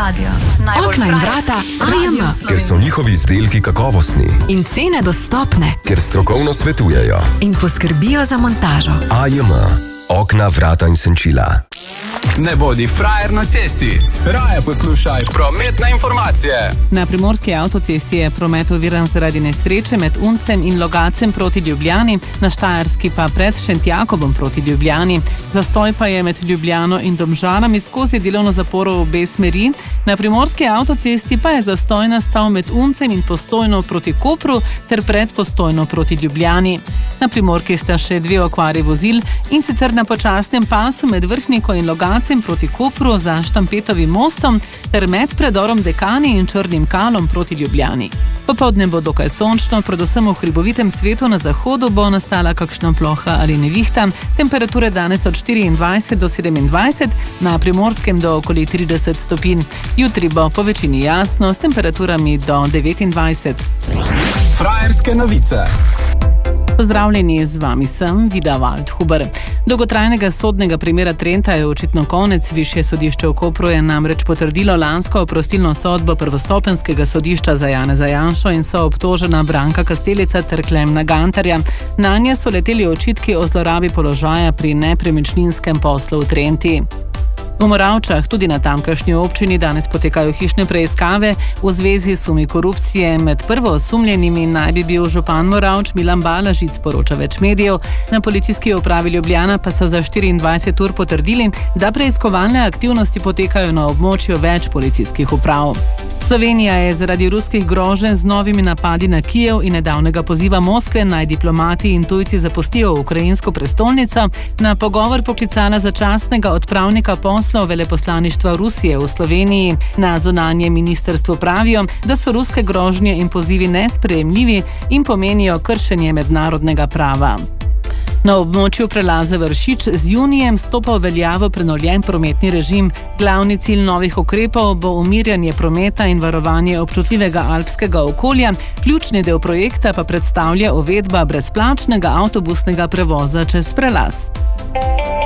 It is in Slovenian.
Radio. Okna in vrata AJM. Ker so njihovi izdelki kakovostni. In cene dostopne. Ker strokovno svetujejo. In poskrbijo za montažo. AJM. Okna, vrata in senčila. Ne bodi frajer na cesti. Raje poslušaj prometne informacije. Na primorski avtocesti je promet oviran zaradi nesreče med Uncem in Logacem proti Ljubljani, na Štajerski pa pred Šentjakobom proti Ljubljani. Zastoj pa je med Ljubljano in Domžalami skozi delovno zaporo v obe smeri. Na primorski avtocesti pa je zastoj nastal med Uncem in Postojno proti Kopru ter pred Postojno proti Ljubljani. Na Primorki sta še dve okvari vozil, in sicer na počasnem pasu med Vrhniko in Logacem proti Kopru za Štampetovim mostom ter med predorom Dekani in Črnim Kalom proti Ljubljani. Popoldne bo dokaj sončno, predvsem v hribovitem svetu na zahodu bo nastala kakšna ploha ali nevihta. Temperature danes od 24 do 27, na Primorskem do okoli 30 stopinj. Jutri bo po večini jasno s temperaturami do 29. Frajerske novice. Pozdravljeni, z vami sem Vida Waldhuber. Dolgotrajnega sodnega primera Trenta je očitno konec. Višje sodišče v Kopru je namreč potrdilo lansko oprostilno sodbo prvostopenjskega sodišča za Janeza Janšo in so obtožena Branka Kastelica ter Klemna Gantarja. Nanje so leteli očitki o zlorabi položaja pri nepremičninskem poslu v Trenti. V Moravčah, tudi na tamkajšnji občini, danes potekajo hišne preiskave v zvezi s sumi korupcije. Med prvoosumljenimi naj bi bil župan Moravč Milan Balažic, poroča več medijev. Na policijski upravi Ljubljana pa so za 24 ur potrdili, da preiskovalne aktivnosti potekajo na območju več policijskih uprav. Slovenija je zaradi ruskih groženj z novimi napadi na Kijev in nedavnega poziva Moskve naj diplomati in tujci zapustijo ukrajinsko prestolnico na pogovor poklicala začasnega odpravnika poslov veleposlaništva Rusije v Sloveniji. Na zunanjem ministrstvu pravijo, da so ruske grožnje in pozivi nesprejemljivi in pomenijo kršenje mednarodnega prava. Na območju prelaza Vršič z junijem stopa v veljavo prenovljen prometni režim. Glavni cilj novih ukrepov bo umirjanje prometa in varovanje občutljivega alpskega okolja. Ključni del projekta pa predstavlja uvedba brezplačnega avtobusnega prevoza čez prelaz.